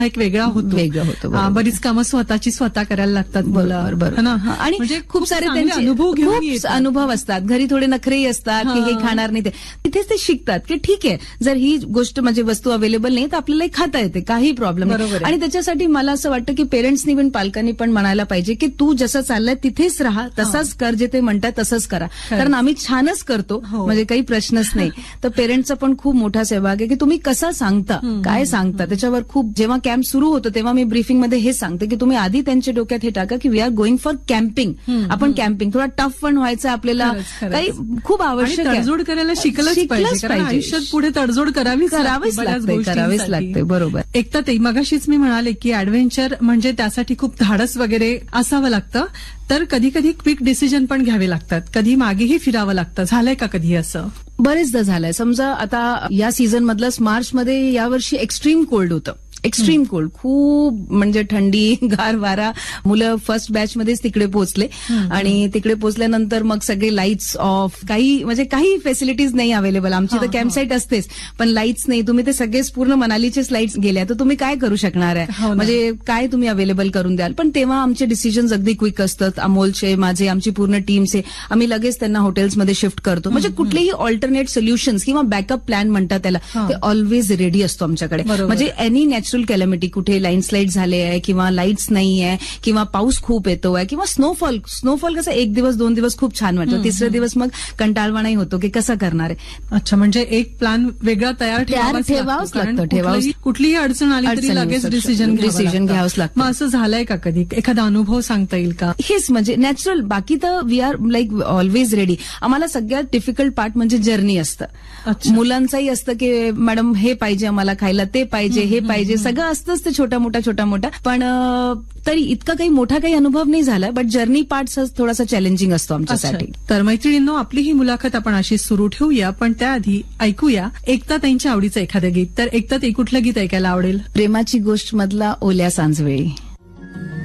एक वेगळा होतो. बरीच कामं स्वतः करायला लागतात. बरोबर ना. आणि म्हणजे खूप सारे त्यांचे अनुभव असतात. घरी थोडे नखरेही असतात की हे खाणार नाही. तिथेच ते शिकतात की ठीक आहे, जर ही गोष्ट म्हणजे वस्तू अवेलेबल नाही तर आपल्याला खाता येते, काही प्रॉब्लेम नाही. आणि त्याच्यासाठी मला असं वाटतं की पेरेंट्सनी पण पालकांनी पण म्हणायला पाहिजे की तू जसं चाललंय तिथेच राहा, तसंच कर, जे ते म्हणतात तसंच करा. कारण आम्ही छानच करतो, म्हणजे काही प्रश्नच नाही. तर पेरेंट्सचा पण खूप मोठा सहभाग आहे की तुम्ही कसा सांगता, काय सांगता. त्याच्यावर खूप, जेव्हा कॅम्प सुरू होतो तेव्हा मी ब्रीफिंगमध्ये हे सांगते की तुम्ही आधी त्यांच्या डोक्यात हे टाका की we R going for camping. आपण कॅम्पिंग थोडा टफ पण व्हायचं आपल्याला, काही खूप आवश्यक आहे. तडजोड करायला शिकलंच पाहिजे. आयुष्यात पुढे तडजोड करावीच लागते. बरोबर. एक तर ते मगाशीच मी म्हणाले की ऍडव्हेंचर म्हणजे त्यासाठी खूप धाडस वगैरे असावं लागतं. तर कधी कधी क्विक डिसिजन पण घ्यावे लागतात, कधी मागेही फिरावं लागतं. झालंय का कधी असं? बरेचदा झालंय. समजा आता या सीझन मधलं मार्चमध्ये यावर्षी एक्स्ट्रीम कोल्ड होतं. एक्स्ट्रीम कोल्ड, खूप म्हणजे थंडी, गार वारा. मुलं फर्स्ट बॅच मध्येच तिकडे पोहोचले आणि तिकडे पोहोचल्यानंतर मग सगळे लाईट्स ऑफ, काही फॅसिलिटीज नाही अवेलेबल. आमची तर कॅम्प साईट असतेच पण लाईट्स नाही. तुम्ही ते सगळेच पूर्ण मनालीचेच लाईट्स गेल्या तर तुम्ही काय करू शकणार आहे, म्हणजे काय तुम्ही अवेलेबल करून द्याल. पण तेव्हा आमचे डिसिजन्स अगदी क्विक असतात. अमोलचे, माझे, आमची पूर्ण टीमचे, आम्ही लगेच त्यांना हॉटेल्समध्ये शिफ्ट करतो. म्हणजे कुठलेही ऑल्टरनेट सोल्युशन्स किंवा बॅकअप प्लॅन म्हणतात त्याला, ते ऑलवेज रेडी असतो आमच्याकडे. म्हणजे एनी नॅचरल कॅलॅमिटी, कुठे लँडस्लाईड झाले आहे किंवा लाईट्स नाही आहे किंवा पाऊस खूप येतोय किंवा स्नोफॉल कसं 1 दिवस 2 दिवस खूप छान वाटतं, तिसरे दिवस मग कंटाळवाणाही होतो की कसं करणार आहे. अच्छा, म्हणजे एक प्लॅन वेगळा तयार ठेवावंच लागतं. कुठलीही अडचण आली तरी लगेच डिसिजन घ्यावंच लागतं. मग असं झालंय का कधी? एखादा अनुभव सांगता येईल का? हेच म्हणजे नॅचरल. बाकी तर we R like always ready. आम्हाला सगळ्यात डिफिकल्ट पार्ट म्हणजे जर्नी असतं. मुलांचंही असतं की मॅडम हे पाहिजे आम्हाला खायला, ते पाहिजे, हे पाहिजे, सगळं असतंच ते छोटा मोठा. पण तरी इतका काही मोठा काही अनुभव नाही झाला. बट जर्नी पार्ट थोडासा चॅलेंजिंग असतो आमच्यासाठी. तर मैत्रिणींनो, आपली ही मुलाखत आपण अशी सुरू ठेवूया, पण त्याआधी ऐकूया एकता ताईंच्या आवडीचं एखादं गीत. तर एकता ताई, कुठलं गीत ऐकायला आवडेल? प्रेमाची गोष्ट मधला ओल्या सांजवेळी.